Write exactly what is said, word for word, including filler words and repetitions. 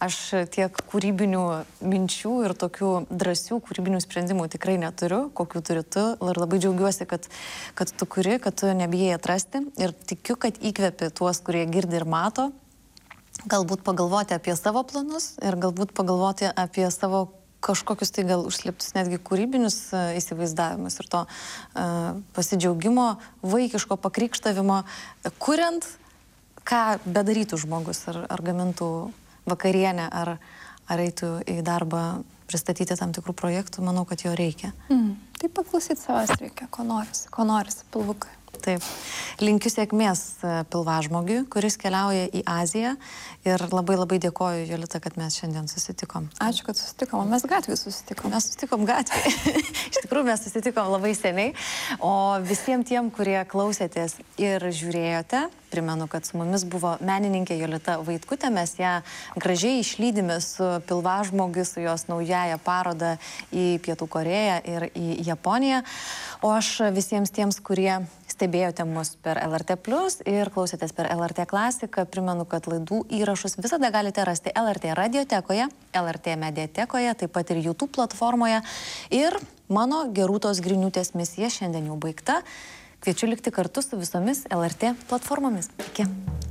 aš tiek kūrybinių minčių ir tokių drąsių kūrybinių sprendimų tikrai neturiu, kokių turi tu. Ir labai džiaugiuosi, kad, kad tu kuri, kad tu nebijai atrasti. Ir tikiu, kad įkvepi tuos, kurie girdi ir mato. Galbūt pagalvoti apie savo planus ir galbūt pagalvoti apie savo kažkokius tai gal užslėptus netgi kūrybinius uh, įsivaizdavimus ir to uh, pasidžiaugimo, vaikiško pakrikštavimo, kuriant, ką bedarytų žmogus, ar, ar gamintų vakarienę, ar, ar eitų į darbą pristatyti tam tikrų projektų, manau, kad jo reikia. Mm. Tai paklausyti savęs reikia, ko norisi, ko norisi, pilvukai. Taip. Linkiu sėkmės pilvažmogiui, kuris keliauja į Aziją ir labai labai dėkoju, Jolita, kad mes šiandien susitikom. Ačiū, kad susitikom. Mes gatvėje susitikom. Mes susitikom gatvėje. Iš tikrųjų, mes susitikom labai seniai. O visiems tiem, kurie klausėtės ir žiūrėjote, primenu, kad su mumis buvo menininkė Jolita Vaitkutė. Mes ją gražiai išlydime su pilvažmogiu, su jos naujaja paroda į Pietų Korėją ir į Japoniją. O aš visiems tiems, kurie stebėjote mus per L R T plus ir klausėtės per L R T klasiką, primenu, kad laidų įrašus visada galite rasti L R T radiotekoje, L R T mediatekoje, taip pat ir YouTube platformoje. Ir mano Gerūtos Griniūtės misija šiandien jau baigta. Kviečiu likti kartu su visomis L R T platformomis. Iki.